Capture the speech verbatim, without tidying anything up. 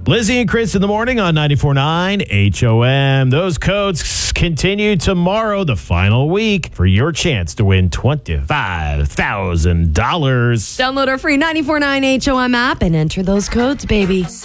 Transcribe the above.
Lizzie and Chris in the morning on ninety-four point nine H O M. Those codes continue tomorrow, the final week, for your chance to win twenty-five thousand dollars. Download our free ninety-four point nine H O M app and enter those codes, baby.